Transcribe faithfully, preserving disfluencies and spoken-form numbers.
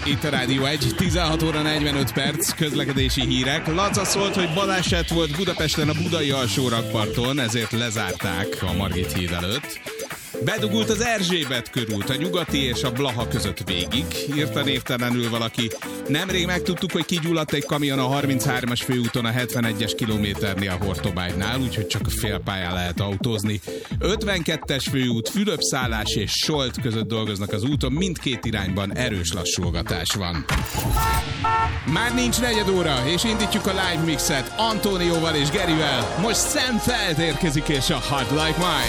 Itt a Rádió egy, tizenhat óra negyvenöt perc, közlekedési hírek. Laca szólt, hogy baleset volt Budapesten a Budai alsórakparton, ezért lezárták a Margit híd előtt. Bedugult az Erzsébet körút a Nyugati és a Blaha között végig, írta névtelenül valaki. Nemrég megtudtuk, hogy kigyulladt egy kamion a harmincháromas főúton a hetvenegyes kilométernél a Hortobágynál, úgyhogy csak a félpályán lehet autózni. ötvenkettes főút, Fülöp-szállás és Solt között dolgoznak az úton, mindkét irányban erős lassulgatás van. Már nincs negyed óra, és indítjuk a live mixet Antónióval és Gerivel. Most Sam Feld érkezik és a Hard Like Mine.